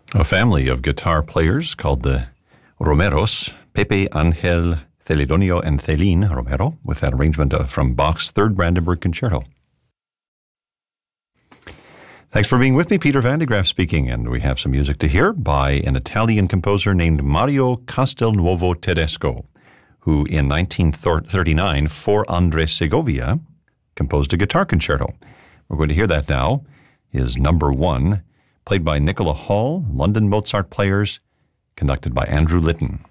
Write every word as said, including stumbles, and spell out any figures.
A family of guitar players called the Romeros, Pepe, Angel, Celedonio, and Celine Romero, with that arrangement from Bach's Third Brandenburg Concerto. Thanks for being with me, Peter Van de Graaff speaking, and we have some music to hear by an Italian composer named Mario Castelnuovo Tedesco, who in nineteen thirty-nine, for Andres Segovia, composed a guitar concerto. We're going to hear that now, is number one, played by Nicola Hall, London Mozart Players, conducted by Andrew Litton.